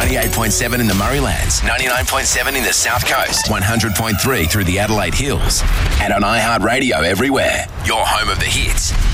98.7 in the Murraylands, 99.7 in the South Coast, 100.3 through the Adelaide Hills, and on iHeartRadio everywhere. Your home of the hits.